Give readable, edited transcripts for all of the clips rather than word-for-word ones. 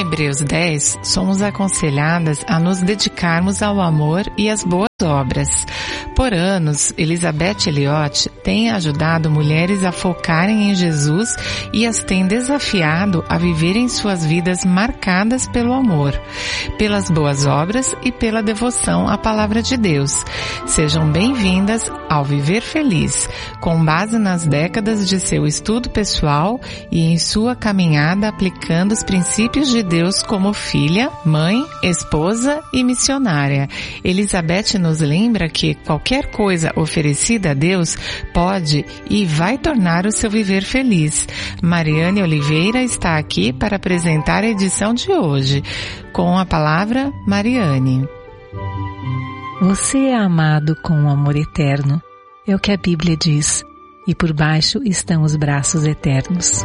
Hebreus 10, somos aconselhadas a nos dedicarmos ao amor e às boas obras. Por anos, Elizabeth Elliot tem ajudado mulheres a focarem em Jesus e as tem desafiado a viverem suas vidas marcadas pelo amor, pelas boas obras e pela devoção à palavra de Deus. Sejam bem-vindas ao Viver Feliz, com base nas décadas de seu estudo pessoal e em sua caminhada aplicando os princípios de Deus como filha, mãe, esposa e missionária. Elizabeth nos lembra que qualquer coisa oferecida a Deus pode e vai tornar o seu viver feliz. Mariane Oliveira está aqui para apresentar a edição de hoje. Com a palavra, Mariane. Você é amado com um amor eterno, é o que a Bíblia diz, e por baixo estão os braços eternos.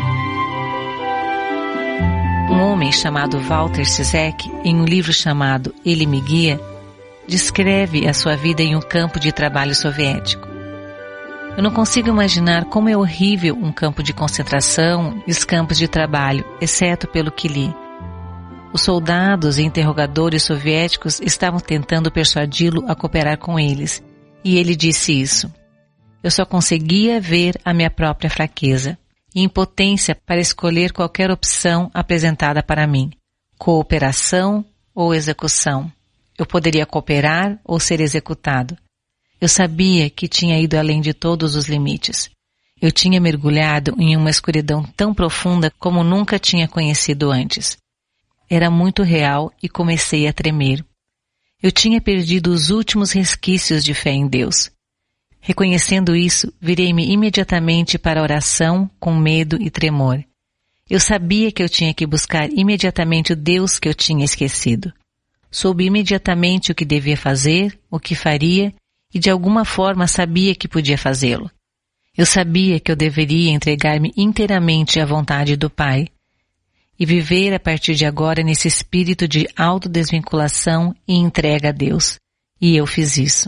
Um homem chamado Walter Cizek, em um livro chamado Ele Me Guia, descreve a sua vida em um campo de trabalho soviético. Eu não consigo imaginar como é horrível um campo de concentração e os campos de trabalho, exceto pelo que li. Os soldados e interrogadores soviéticos estavam tentando persuadi-lo a cooperar com eles, e ele disse isso. Eu só conseguia ver a minha própria fraqueza e impotência para escolher qualquer opção apresentada para mim, cooperação ou execução. Eu poderia cooperar ou ser executado. Eu sabia que tinha ido além de todos os limites. Eu tinha mergulhado em uma escuridão tão profunda como nunca tinha conhecido antes. Era muito real e comecei a tremer. Eu tinha perdido os últimos resquícios de fé em Deus. Reconhecendo isso, virei-me imediatamente para a oração com medo e tremor. Eu sabia que eu tinha que buscar imediatamente o Deus que eu tinha esquecido. Soube imediatamente o que devia fazer, o que faria, e de alguma forma sabia que podia fazê-lo. Eu sabia que eu deveria entregar-me inteiramente à vontade do Pai e viver a partir de agora nesse espírito de autodesvinculação e entrega a Deus. E eu fiz isso.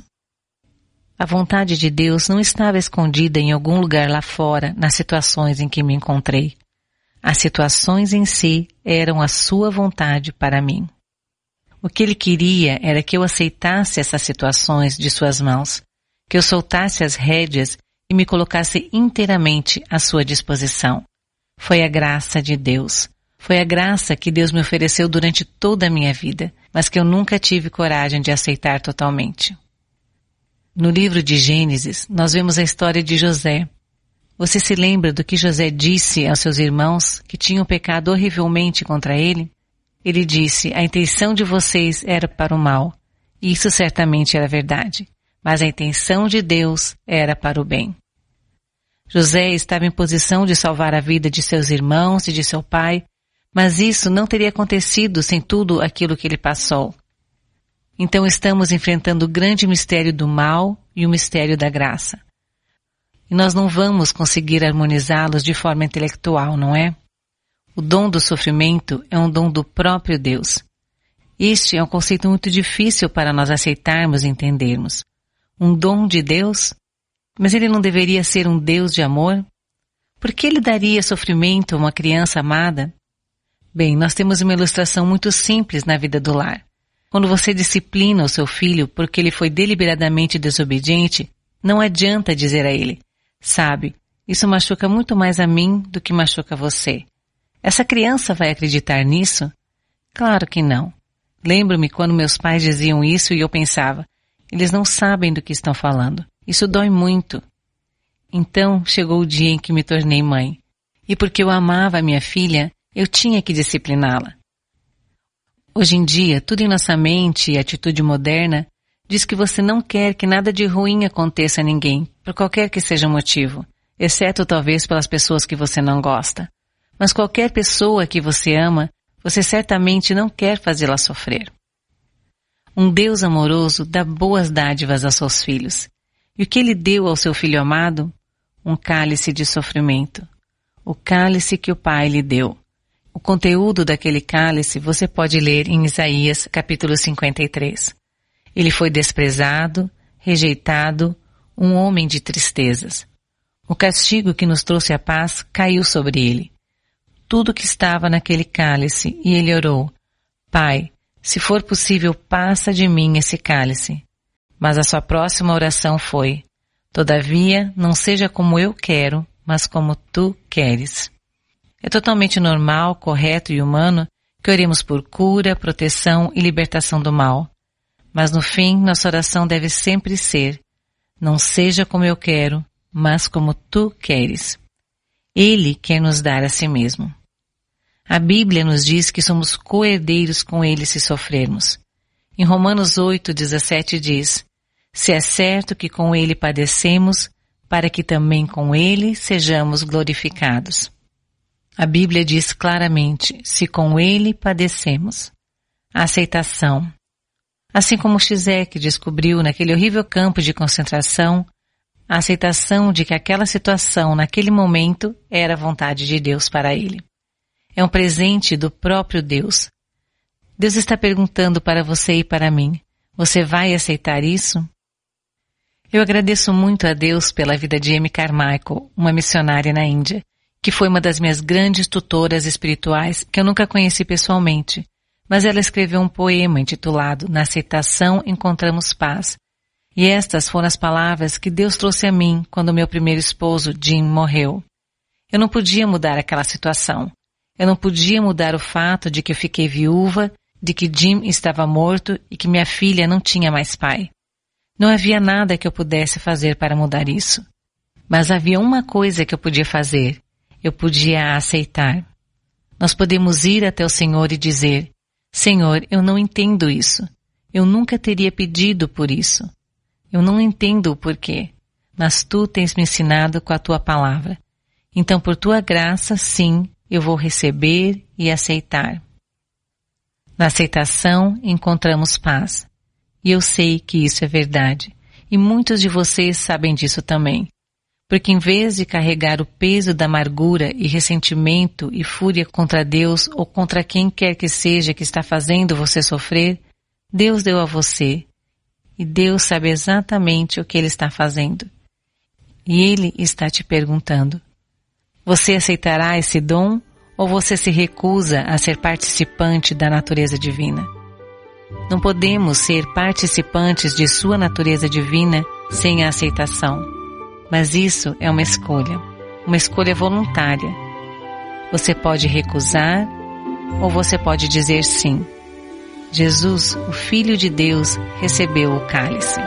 A vontade de Deus não estava escondida em algum lugar lá fora, nas situações em que me encontrei. As situações em si eram a sua vontade para mim. O que ele queria era que eu aceitasse essas situações de suas mãos, que eu soltasse as rédeas e me colocasse inteiramente à sua disposição. Foi a graça de Deus. Foi a graça que Deus me ofereceu durante toda a minha vida, mas que eu nunca tive coragem de aceitar totalmente. No livro de Gênesis, nós vemos a história de José. Você se lembra do que José disse aos seus irmãos que tinham pecado horrivelmente contra ele? Ele disse, a intenção de vocês era para o mal. Isso certamente era verdade, mas a intenção de Deus era para o bem. José estava em posição de salvar a vida de seus irmãos e de seu pai, mas isso não teria acontecido sem tudo aquilo que ele passou. Então estamos enfrentando o grande mistério do mal e o mistério da graça. E nós não vamos conseguir harmonizá-los de forma intelectual, não é? O dom do sofrimento é um dom do próprio Deus. Este é um conceito muito difícil para nós aceitarmos e entendermos. Um dom de Deus? Mas ele não deveria ser um Deus de amor? Por que ele daria sofrimento a uma criança amada? Bem, nós temos uma ilustração muito simples na vida do lar. Quando você disciplina o seu filho porque ele foi deliberadamente desobediente, não adianta dizer a ele, sabe, isso machuca muito mais a mim do que machuca você. Essa criança vai acreditar nisso? Claro que não. Lembro-me quando meus pais diziam isso e eu pensava, eles não sabem do que estão falando. Isso dói muito. Então chegou o dia em que me tornei mãe. E porque eu amava a minha filha, eu tinha que discipliná-la. Hoje em dia, tudo em nossa mente e atitude moderna diz que você não quer que nada de ruim aconteça a ninguém, por qualquer que seja o motivo, exceto talvez pelas pessoas que você não gosta. Mas qualquer pessoa que você ama, você certamente não quer fazê-la sofrer. Um Deus amoroso dá boas dádivas aos seus filhos. E o que ele deu ao seu filho amado? Um cálice de sofrimento. O cálice que o Pai lhe deu. O conteúdo daquele cálice você pode ler em Isaías capítulo 53. Ele foi desprezado, rejeitado, um homem de tristezas. O castigo que nos trouxe a paz caiu sobre ele. tudo que estava naquele cálice e ele orou: Pai, se for possível, passa de mim esse cálice. Mas a sua próxima oração foi: Todavia, não seja como eu quero, mas como tu queres. É totalmente normal, correto e humano que oremos por cura, proteção e libertação do mal. Mas no fim, nossa oração deve sempre ser: não seja como eu quero, mas como tu queres. Ele quer nos dar a si mesmo. A Bíblia nos diz que somos co-herdeiros com ele se sofrermos. Em Romanos 8:17 diz: se é certo que com ele padecemos, para que também com ele sejamos glorificados. A Bíblia diz claramente: se com ele padecemos. A aceitação. Assim como Shizek descobriu naquele horrível campo de concentração, a aceitação de que aquela situação naquele momento era a vontade de Deus para ele. É um presente do próprio Deus. Deus está perguntando para você e para mim: você vai aceitar isso? Eu agradeço muito a Deus pela vida de Amy Carmichael, uma missionária na Índia, que foi uma das minhas grandes tutoras espirituais que eu nunca conheci pessoalmente, mas ela escreveu um poema intitulado Na Aceitação Encontramos Paz. E estas foram as palavras que Deus trouxe a mim quando meu primeiro esposo, Jim, morreu. Eu não podia mudar aquela situação. Eu não podia mudar o fato de que eu fiquei viúva, de que Jim estava morto e que minha filha não tinha mais pai. Não havia nada que eu pudesse fazer para mudar isso. Mas havia uma coisa que eu podia fazer. Eu podia aceitar. Nós podemos ir até o Senhor e dizer: Senhor, eu não entendo isso. Eu nunca teria pedido por isso. Eu não entendo o porquê, mas Tu tens me ensinado com a Tua palavra. Então, por Tua graça, sim, eu vou receber e aceitar. Na aceitação, encontramos paz. E eu sei que isso é verdade. E muitos de vocês sabem disso também. Porque em vez de carregar o peso da amargura e ressentimento e fúria contra Deus ou contra quem quer que seja que está fazendo você sofrer, Deus deu a você. E Deus sabe exatamente o que Ele está fazendo. E Ele está te perguntando: você aceitará esse dom ou você se recusa a ser participante da natureza divina? Não podemos ser participantes de sua natureza divina sem a aceitação. Mas isso é uma escolha voluntária. Você pode recusar ou você pode dizer sim. Jesus, o Filho de Deus, recebeu o cálice.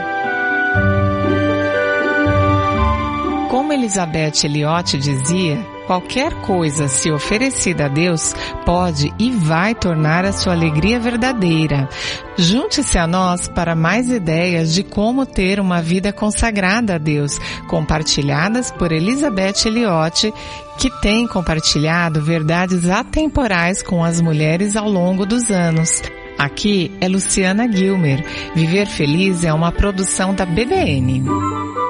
Como Elizabeth Elliot dizia, qualquer coisa, se oferecida a Deus, pode e vai tornar a sua alegria verdadeira. Junte-se a nós para mais ideias de como ter uma vida consagrada a Deus, compartilhadas por Elizabeth Elliot, que tem compartilhado verdades atemporais com as mulheres ao longo dos anos. Aqui é Luciana Gilmer. Viver Feliz é uma produção da BBN.